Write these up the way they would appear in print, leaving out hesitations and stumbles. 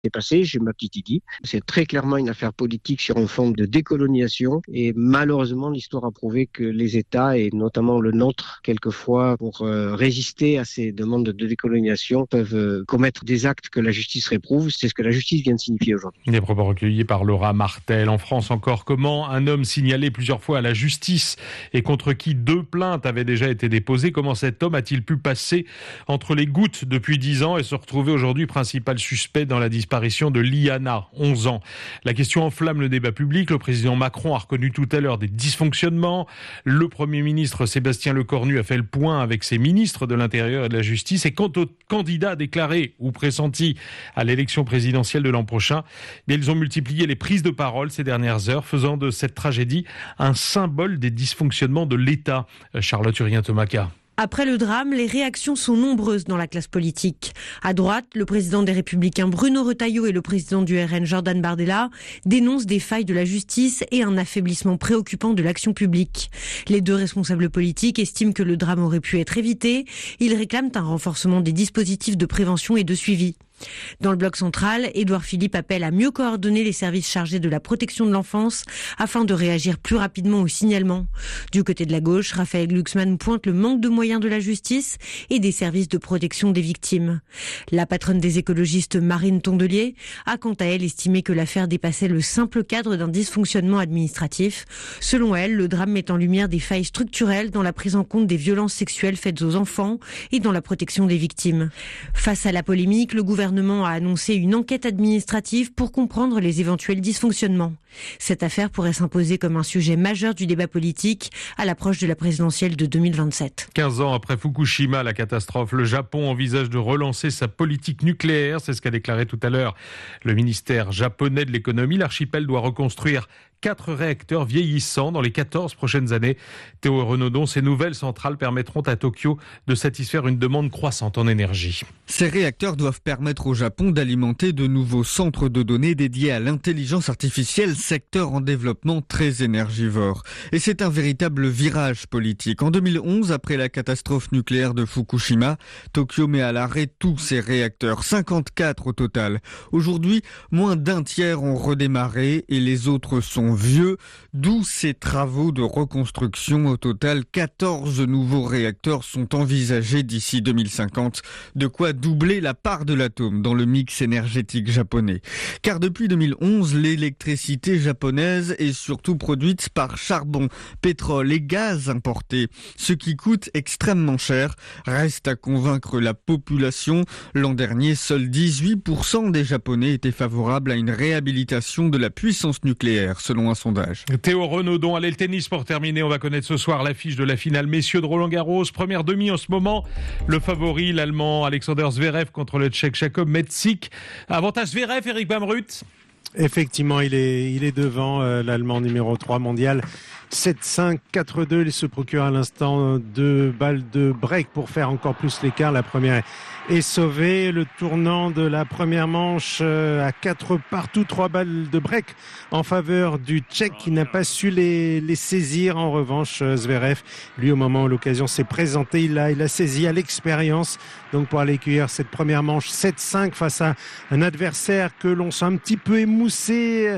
C'est passé, j'ai ma petite idée. C'est très clairement une affaire politique sur un fond de décolonisation et malheureusement l'histoire a prouvé que les États et notamment le nôtre, quelquefois pour résister à ces demandes de décolonisation, peuvent commettre des actes que la justice réprouve. C'est ce que la justice vient de signifier aujourd'hui. Des propos recueillis par Laura Martel. En France encore, comment un homme signalé plusieurs fois à la justice et contre qui 2 plaintes avaient déjà été déposées, comment cet homme a-t-il pu passer entre les gouttes depuis 10 ans et se retrouver aujourd'hui principal suspect dans la disparition de Liana, 11 ans. La question enflamme le débat public. Le président Macron a reconnu tout à l'heure des dysfonctionnements. Le Premier ministre Sébastien Lecornu a fait le point avec ses ministres de l'Intérieur et de la Justice. Et quant aux candidats déclarés ou pressentis à l'élection présidentielle de l'an prochain, ils ont multiplié les prises de parole ces dernières heures, faisant de cette tragédie un symbole des dysfonctionnements de l'État. Charlotte Urien-Tomaka. Après le drame, les réactions sont nombreuses dans la classe politique. À droite, le président des Républicains Bruno Retailleau et le président du RN Jordan Bardella dénoncent des failles de la justice et un affaiblissement préoccupant de l'action publique. Les 2 responsables politiques estiment que le drame aurait pu être évité. Ils réclament un renforcement des dispositifs de prévention et de suivi. Dans le bloc central, Édouard Philippe appelle à mieux coordonner les services chargés de la protection de l'enfance afin de réagir plus rapidement aux signalements. Du côté de la gauche, Raphaël Glucksmann pointe le manque de moyens de la justice et des services de protection des victimes. La patronne des écologistes Marine Tondelier a quant à elle estimé que l'affaire dépassait le simple cadre d'un dysfonctionnement administratif. Selon elle, le drame met en lumière des failles structurelles dans la prise en compte des violences sexuelles faites aux enfants et dans la protection des victimes. Face à la polémique, le gouvernement a annoncé une enquête administrative pour comprendre les éventuels dysfonctionnements. Cette affaire pourrait s'imposer comme un sujet majeur du débat politique à l'approche de la présidentielle de 2027. 15 ans après Fukushima, la catastrophe, le Japon envisage de relancer sa politique nucléaire. C'est ce qu'a déclaré tout à l'heure le ministère japonais de l'économie. L'archipel doit reconstruire 4 réacteurs vieillissants dans les 14 prochaines années. Théo Renaudon, ces nouvelles centrales permettront à Tokyo de satisfaire une demande croissante en énergie. Ces réacteurs doivent permettre au Japon d'alimenter de nouveaux centres de données dédiés à l'intelligence artificielle, secteur en développement très énergivore. Et c'est un véritable virage politique. En 2011, après la catastrophe nucléaire de Fukushima, Tokyo met à l'arrêt tous ses réacteurs, 54 au total. Aujourd'hui, moins d'un tiers ont redémarré et les autres sont vieux, d'où ces travaux de reconstruction. Au total, 14 nouveaux réacteurs sont envisagés d'ici 2050, de quoi doubler la part de l'atome dans le mix énergétique japonais. Car depuis 2011, l'électricité japonaise est surtout produite par charbon, pétrole et gaz importés, ce qui coûte extrêmement cher. Reste à convaincre la population. L'an dernier, seuls 18% des Japonais étaient favorables à une réhabilitation de la puissance nucléaire, selon un sondage. Théo Renaudon, allez le tennis pour terminer. On va connaître ce soir l'affiche de la finale messieurs de Roland-Garros. Première demi en ce moment. Le favori, l'Allemand Alexander Zverev contre le Tchèque Jakub Metsik. Avantage Zverev, Eric Bamrut. Effectivement, il est devant l'Allemand numéro 3 mondial. 7-5, 4-2. Il se procure à l'instant 2 balles de break pour faire encore plus l'écart. La première est sauvée. Le tournant de la première manche à 4 partout. 3 balles de break en faveur du Tchèque qui n'a pas su les saisir. En revanche, Zverev, lui, au moment où l'occasion s'est présentée, il a saisi à l'expérience. Donc pour aller cueillir cette première manche 7-5 face à un adversaire que l'on sent un petit peu émoussé,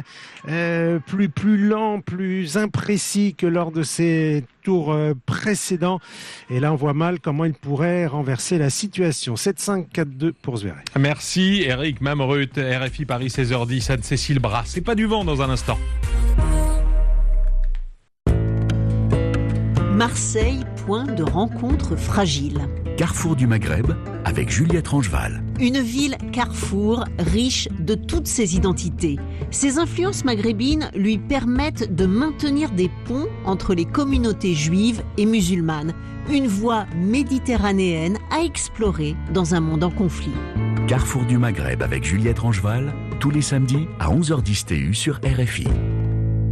plus lent, plus imprécis que lors de ses tours précédents. Et là, on voit mal comment il pourrait renverser la situation. 7-5, 4-2 pour Zverev. Merci Eric Mamrut, RFI Paris 16h10, Anne-Cécile Bras. C'est pas du vent dans un instant. Marseille, point de rencontre fragile. Carrefour du Maghreb avec Juliette Rangeval. Une ville carrefour riche de toutes ses identités. Ses influences maghrébines lui permettent de maintenir des ponts entre les communautés juives et musulmanes. Une voie méditerranéenne à explorer dans un monde en conflit. Carrefour du Maghreb avec Juliette Rangeval, tous les samedis à 11h10 TU sur RFI.